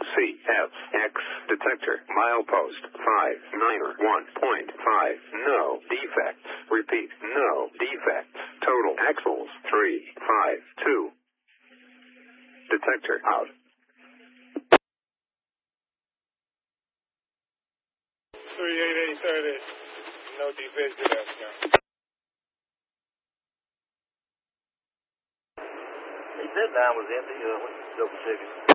CFX detector milepost 591.5. No defects. Repeat, no defects. Total axles 352. Detector out. 3880. No defects in that scan. He said 9 was empty. Let's double check it.